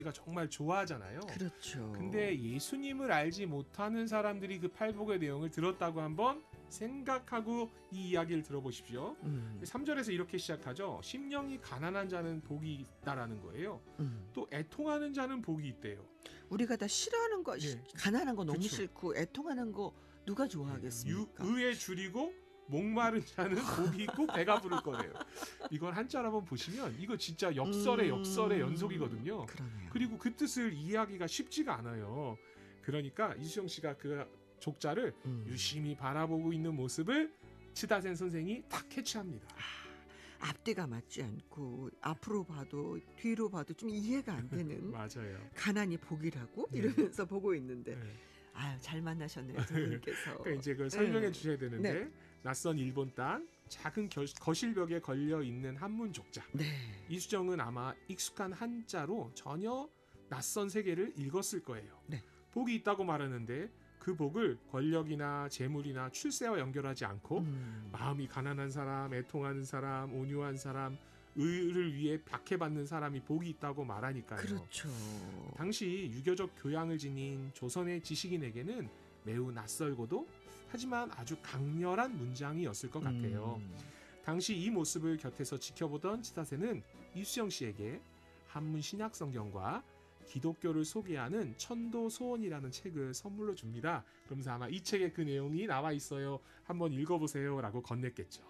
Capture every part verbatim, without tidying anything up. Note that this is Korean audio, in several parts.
가 정말 좋아하잖아요. 그렇죠. 근데 예수님을 알지 못하는 사람들이 그 팔복의 내용을 들었다고 한번 생각하고 이 이야기를 들어보십시오. 음. 삼 절에서 이렇게 시작하죠. 심령이 가난한 자는 복이 있다라는 거예요. 음. 또 애통하는 자는 복이 있대요. 우리가 다 싫어하는 거, 예. 가난한 거 너무 그쵸. 싫고 애통하는 거 누가 좋아하겠습니까? 유, 의에 줄이고 목마른 자는 복이 있고 배가 부를 거래요. 이걸 한자로 한번 보시면 이거 진짜 역설의 음. 역설의 연속이거든요. 그러네요. 그리고 그 뜻을 이해하기가 쉽지가 않아요. 그러니까 이수정 씨가 그 족자를 음. 유심히 바라보고 있는 모습을 치다센 선생이 딱 캐치합니다. 앞뒤가 맞지 않고 앞으로 봐도 뒤로 봐도 좀 이해가 안 되는 맞아요. 가난이 복이라고 네. 이러면서 보고 있는데 네. 아유 잘 만나셨네요 두 분께서. 그러니까 이제 그걸 설명해 네. 주셔야 되는데 네. 낯선 일본 땅 작은 겨, 거실벽에 걸려 있는 한문 족자. 네. 이수정은 아마 익숙한 한자로 전혀 낯선 세계를 읽었을 거예요. 네. 복이 있다고 말하는데 그 복을 권력이나 재물이나 출세와 연결하지 않고 음. 마음이 가난한 사람, 애통하는 사람, 온유한 사람, 의를 위해 박해받는 사람이 복이 있다고 말하니까요. 그렇죠. 당시 유교적 교양을 지닌 조선의 지식인에게는 매우 낯설고도 하지만 아주 강렬한 문장이었을 것 같아요. 음. 당시 이 모습을 곁에서 지켜보던 치다세는 이수정 씨에게 한문 신약 성경과 기독교를 소개하는 천도소원이라는 책을 선물로 줍니다. 그러면서 아마 이 책에 그 내용이 나와 있어요. 한번 읽어보세요 라고 건넸겠죠.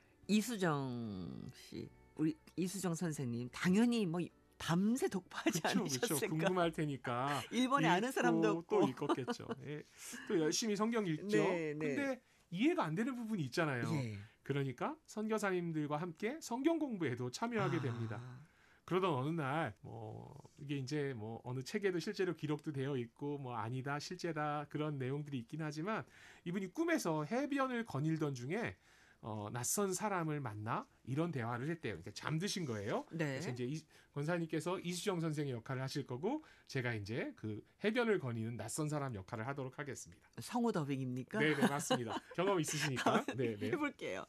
이수정 씨, 우리 이수정 선생님 당연히 뭐 밤새 독파하지 그렇죠, 않으셨을까? 그렇죠. 궁금할 테니까 일본에 아는 사람도 없고 또 읽었겠죠. 예. 또 열심히 성경 읽죠. 네, 네. 근데 이해가 안 되는 부분이 있잖아요. 예. 그러니까 선교사님들과 함께 성경 공부에도 참여하게 아. 됩니다. 그러던 어느 날 뭐 이게 이제 뭐 어느 책에도 실제로 기록도 되어 있고 뭐 아니다 실제다 그런 내용들이 있긴 하지만 이분이 꿈에서 해변을 거닐던 중에 어, 낯선 사람을 만나 이런 대화를 했대요. 그러니까 잠드신 거예요. 네. 그래서 이제 이, 권사님께서 이수정 선생의 역할을 하실 거고 제가 이제 그 해변을 거니는 낯선 사람 역할을 하도록 하겠습니다. 성우 더빙입니까? 네, 네 맞습니다. 경험 있으시니까. 네, 네. 해볼게요.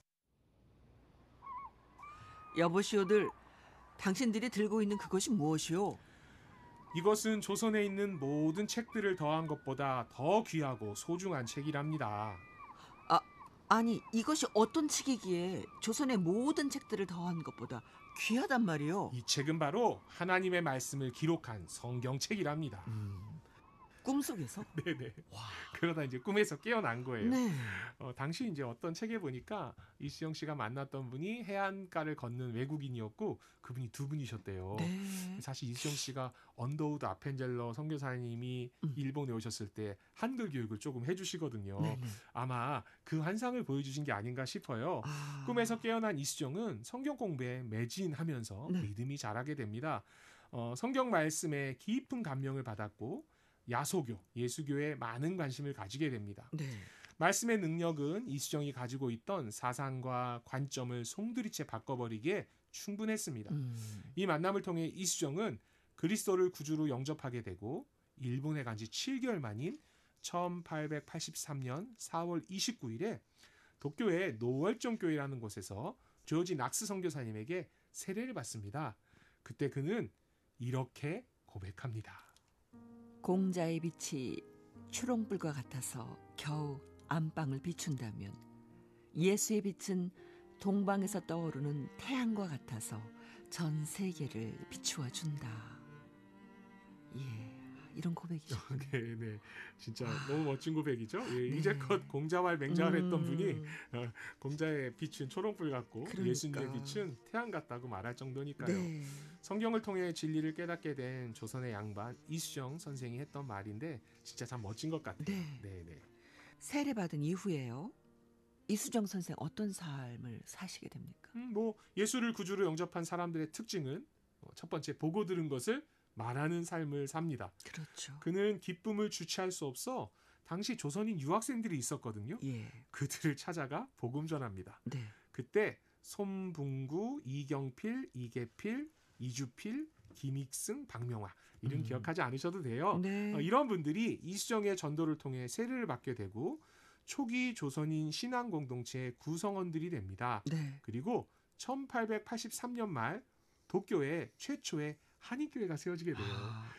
여보시오들, 당신들이 들고 있는 그것이 무엇이오? 이것은 조선에 있는 모든 책들을 더한 것보다 더 귀하고 소중한 책이랍니다. 아, 아니 이것이 어떤 책이기에 조선의 모든 책들을 더한 것보다 귀하단 말이오? 이 책은 바로 하나님의 말씀을 기록한 성경책이랍니다. 음, 꿈속에서? 네네. 와. 그러다 이제 꿈에서 깨어난 거예요. 네. 어, 당시 이제 어떤 책에 보니까 이수영 씨가 만났던 분이 해안가를 걷는 외국인이었고 그분이 두 분이셨대요. 네. 사실 이수영 씨가 언더우드 아펜젤러 선교사님이 음. 일본에 오셨을 때 한글 교육을 조금 해주시거든요. 네네. 아마 그 환상을 보여주신 게 아닌가 싶어요. 아. 꿈에서 깨어난 이수정은 성경 공부에 매진하면서 네. 믿음이 자라게 됩니다. 어, 성경 말씀에 깊은 감명을 받았고 야소교, 예수교에 많은 관심을 가지게 됩니다. 네. 말씀의 능력은 이수정이 가지고 있던 사상과 관점을 송두리째 바꿔버리기에 충분했습니다. 음. 이 만남을 통해 이수정은 그리스도를 구주로 영접하게 되고 일본에 간 지 칠 개월 만인 천팔백팔십삼 년 사월 이십구일에 도쿄의 노월정교회라는 곳에서 조지 낙스 선교사님에게 세례를 받습니다. 그때 그는 이렇게 고백합니다. 공자의 빛이 초롱불과 같아서 겨우 안방을 비춘다면 예수의 빛은 동방에서 떠오르는 태양과 같아서 전 세계를 비추어 준다. 예, 이런 고백이죠. 네, 네, 진짜 아, 너무 멋진 고백이죠. 예, 네. 이제껏 공자말 맹자를 했던 음, 분이 어, 공자의 빛은 초롱불 같고 그러니까. 예수님의 빛은 태양 같다고 말할 정도니까요. 네. 성경을 통해 진리를 깨닫게 된 조선의 양반 이수정 선생이 했던 말인데 진짜 참 멋진 것 같아요. 네. 네, 네. 세례 받은 이후에요. 이수정 선생 어떤 삶을 사시게 됩니까? 음, 뭐 예수를 구주로 영접한 사람들의 특징은 어, 첫 번째 보고 들은 것을 말하는 삶을 삽니다. 그렇죠. 그는 기쁨을 주체할 수 없어 당시 조선인 유학생들이 있었거든요. 예. 그들을 찾아가 복음 전합니다. 네. 그때 손붕구, 이경필, 이계필, 이주필, 김익승, 박명화 이름 음. 기억하지 않으셔도 돼요. 네. 어, 이런 분들이 이수정의 전도를 통해 세례를 받게 되고 초기 조선인 신앙 공동체의 구성원들이 됩니다. 네. 그리고 천팔백팔십삼 년 말 도쿄에 최초의 한인교회가 세워지게 돼요. 아.